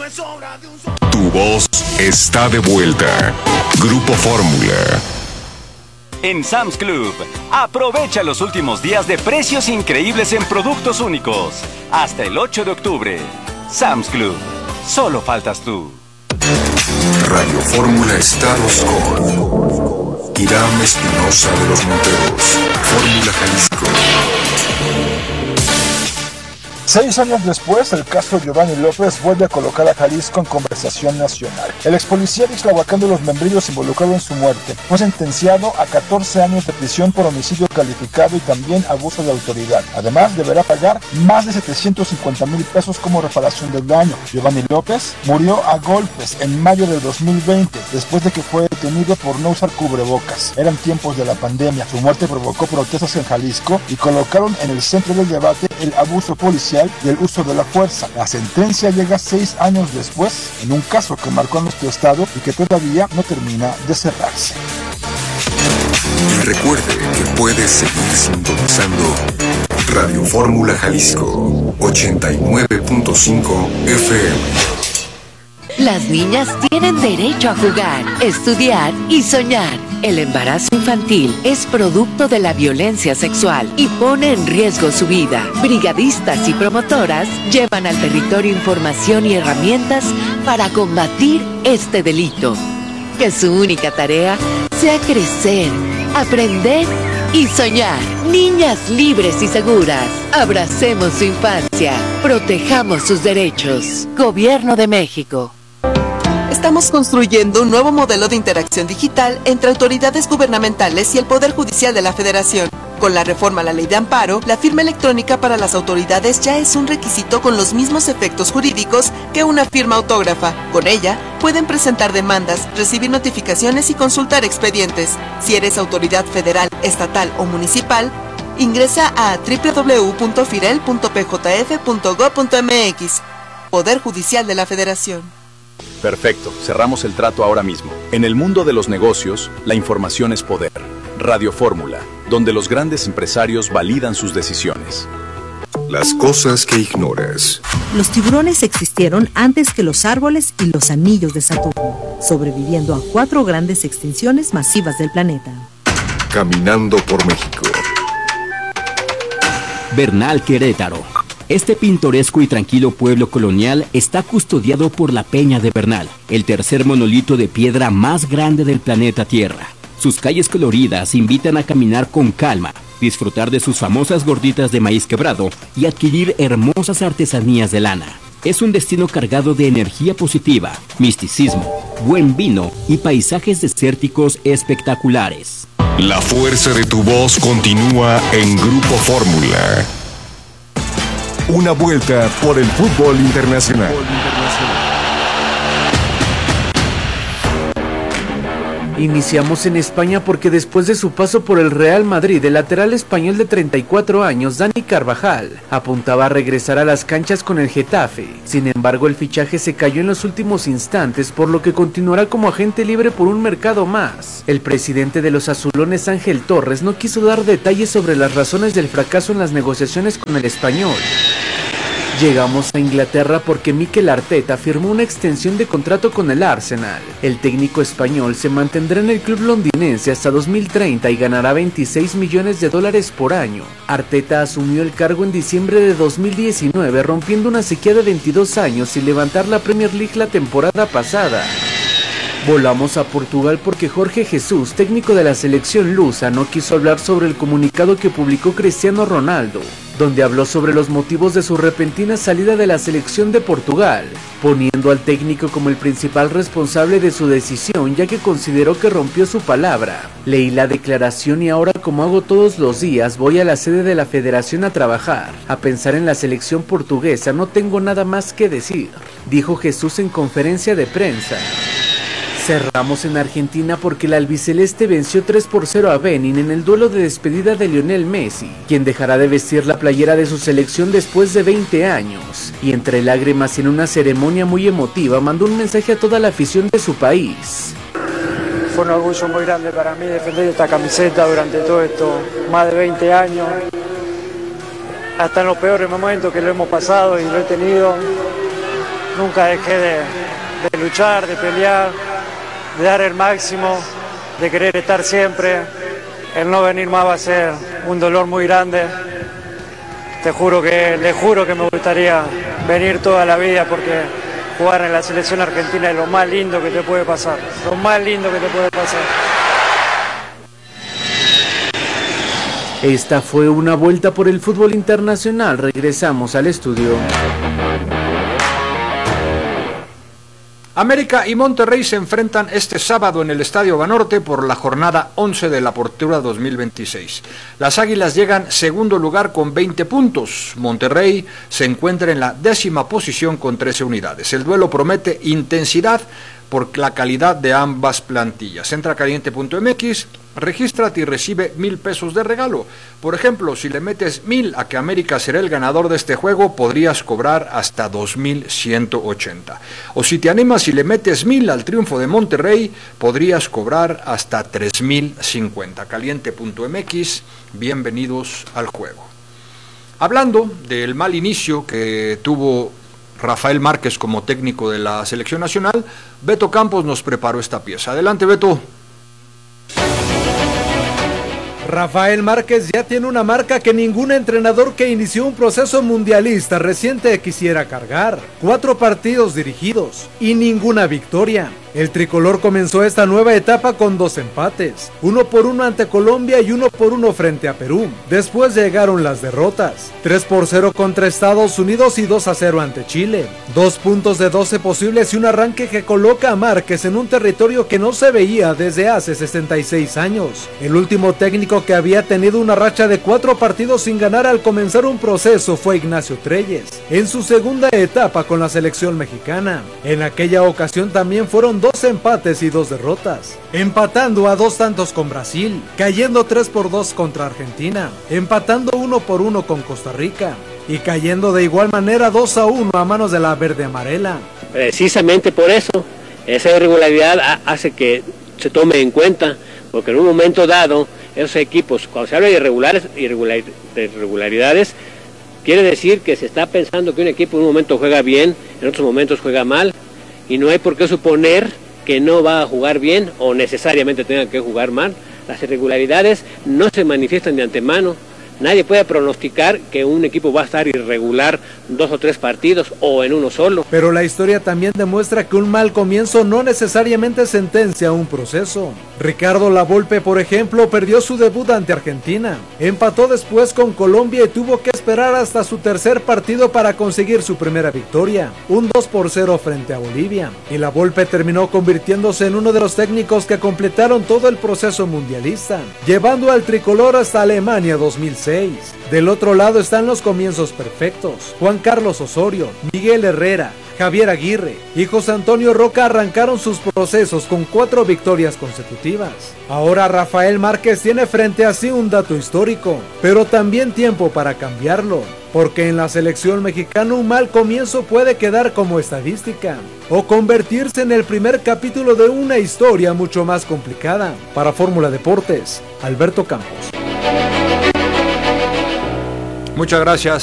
Tu voz está de vuelta. Grupo Fórmula. En Sam's Club, aprovecha los últimos días de precios increíbles en productos únicos. Hasta el 8 de octubre. Sam's Club. Solo faltas tú. Radio Fórmula Estados con Irán Espinosa de los Monteros. Fórmula Jalisco. 6 años después, el caso Giovanni López vuelve a colocar a Jalisco en conversación nacional. El ex policía de Ixtlahuacán de los Membrillos, involucrado en su muerte, fue sentenciado a 14 años de prisión por homicidio calificado y también abuso de autoridad. Además, deberá pagar más de 750,000 pesos como reparación del daño. Giovanni López murió a golpes en mayo del 2020, después de que fue detenido por no usar cubrebocas. Eran tiempos de la pandemia. Su muerte provocó protestas en Jalisco y colocaron en el centro del debate el abuso policial y el uso de la fuerza. La sentencia llega 6 años después, en un caso que marcó a nuestro estado y que todavía no termina de cerrarse. Y recuerde que puede seguir sintonizando Radio Fórmula Jalisco 89.5 FM. Las niñas tienen derecho a jugar, estudiar y soñar. El embarazo infantil es producto de la violencia sexual y pone en riesgo su vida. Brigadistas y promotoras llevan al territorio información y herramientas para combatir este delito. Que su única tarea sea crecer, aprender y soñar. Niñas libres y seguras. Abracemos su infancia. Protejamos sus derechos. Gobierno de México. Estamos construyendo un nuevo modelo de interacción digital entre autoridades gubernamentales y el Poder Judicial de la Federación. Con la reforma a la Ley de Amparo, la firma electrónica para las autoridades ya es un requisito con los mismos efectos jurídicos que una firma autógrafa. Con ella, pueden presentar demandas, recibir notificaciones y consultar expedientes. Si eres autoridad federal, estatal o municipal, ingresa a www.firel.pjf.gov.mx. Poder Judicial de la Federación. Perfecto, cerramos el trato ahora mismo. En el mundo de los negocios, la información es poder. Radio Fórmula, donde los grandes empresarios validan sus decisiones. Las cosas que ignoras. Los tiburones existieron antes que los árboles y los anillos de Saturno, sobreviviendo a 4 grandes extinciones masivas del planeta. Caminando por México. Bernal, Querétaro. Este pintoresco y tranquilo pueblo colonial está custodiado por la Peña de Bernal, el tercer monolito de piedra más grande del planeta Tierra. Sus calles coloridas invitan a caminar con calma, disfrutar de sus famosas gorditas de maíz quebrado y adquirir hermosas artesanías de lana. Es un destino cargado de energía positiva, misticismo, buen vino y paisajes desérticos espectaculares. La fuerza de tu voz continúa en Grupo Fórmula. Una vuelta por el fútbol internacional. Iniciamos en España porque después de su paso por el Real Madrid, el lateral español de 34 años, Dani Carvajal, apuntaba a regresar a las canchas con el Getafe. Sin embargo, el fichaje se cayó en los últimos instantes, por lo que continuará como agente libre por un mercado más. El presidente de los azulones, Ángel Torres, no quiso dar detalles sobre las razones del fracaso en las negociaciones con el español. Llegamos a Inglaterra porque Mikel Arteta firmó una extensión de contrato con el Arsenal. El técnico español se mantendrá en el club londinense hasta 2030 y ganará $26 millones por año. Arteta asumió el cargo en diciembre de 2019, rompiendo una sequía de 22 años y levantar la Premier League la temporada pasada. Volamos a Portugal porque Jorge Jesús, técnico de la selección lusa, no quiso hablar sobre el comunicado que publicó Cristiano Ronaldo, donde habló sobre los motivos de su repentina salida de la selección de Portugal, poniendo al técnico como el principal responsable de su decisión, ya que consideró que rompió su palabra. Leí la declaración y ahora, como hago todos los días, voy a la sede de la federación a trabajar, a pensar en la selección portuguesa, no tengo nada más que decir, dijo Jesús en conferencia de prensa. Cerramos en Argentina porque el albiceleste venció 3-0 a Benin en el duelo de despedida de Lionel Messi, quien dejará de vestir la playera de su selección después de 20 años. Y entre lágrimas y en una ceremonia muy emotiva mandó un mensaje a toda la afición de su país. Fue un orgullo muy grande para mí defender esta camiseta durante todo esto, más de 20 años. Hasta en los peores momentos que lo hemos pasado y lo he tenido. nunca dejé de luchar, de pelear, de dar el máximo, de querer estar siempre. El no venir más va a ser un dolor muy grande. Le juro que me gustaría venir toda la vida, porque jugar en la selección argentina es lo más lindo que te puede pasar. Lo más lindo que te puede pasar. Esta fue una vuelta por el fútbol internacional. Regresamos al estudio. América y Monterrey se enfrentan este sábado en el Estadio Banorte por la jornada 11 de la Apertura 2026. Las Águilas llegan segundo lugar con 20 puntos. Monterrey se encuentra en la 10ª posición con 13 unidades. El duelo promete intensidad por la calidad de ambas plantillas. Entra a caliente.mx, regístrate y recibe 1,000 pesos de regalo. Por ejemplo, si le metes 1,000 a que América será el ganador de este juego, podrías cobrar hasta 2,180. O si te animas y le metes 1,000 al triunfo de Monterrey, podrías cobrar hasta 3,050. Caliente.mx, bienvenidos al juego. Hablando del mal inicio que tuvo Rafael Márquez como técnico de la selección nacional, Beto Campos nos preparó esta pieza. Adelante, Beto. Rafael Márquez ya tiene una marca que ningún entrenador que inició un proceso mundialista reciente quisiera cargar. 4 partidos dirigidos y ninguna victoria. El tricolor comenzó esta nueva etapa con 2 empates, 1-1 ante Colombia y 1-1 frente a Perú. Después llegaron las derrotas, 3-0 contra Estados Unidos y 2-0 ante Chile. 2 puntos de 12 posibles y un arranque que coloca a Márquez en un territorio que no se veía desde hace 66 años. El último técnico que había tenido una racha de 4 partidos sin ganar al comenzar un proceso fue Ignacio Treyes, en su segunda etapa con la selección mexicana. En aquella ocasión también fueron 2 empates y 2 derrotas, empatando a 2 tantos con Brasil, cayendo 3-2 contra Argentina, empatando 1-1 con Costa Rica y cayendo de igual manera 2-1 a manos de la verde amarela. Precisamente por eso, esa irregularidad hace que se tome en cuenta, porque en un momento dado, esos equipos, cuando se habla de irregularidades, quiere decir que se está pensando que un equipo en un momento juega bien, en otros momentos juega mal, y no hay por qué suponer que no va a jugar bien o necesariamente tenga que jugar mal. Las irregularidades no se manifiestan de antemano. Nadie puede pronosticar que un equipo va a estar irregular 2 o 3 partidos o en uno solo. Pero la historia también demuestra que un mal comienzo no necesariamente sentencia un proceso. Ricardo Lavolpe, por ejemplo, perdió su debut ante Argentina, empató después con Colombia y tuvo que esperar hasta su tercer partido para conseguir su primera victoria, un 2-0 frente a Bolivia. Y Lavolpe terminó convirtiéndose en uno de los técnicos que completaron todo el proceso mundialista, llevando al tricolor hasta Alemania 2006. Del otro lado están los comienzos perfectos. Juan Carlos Osorio, Miguel Herrera, Javier Aguirre y José Antonio Roca arrancaron sus procesos con 4 victorias consecutivas. Ahora Rafael Márquez tiene frente a sí un dato histórico, pero también tiempo para cambiarlo, porque en la selección mexicana un mal comienzo puede quedar como estadística o convertirse en el primer capítulo de una historia mucho más complicada. Para Fórmula Deportes, Alberto Campos. Muchas gracias,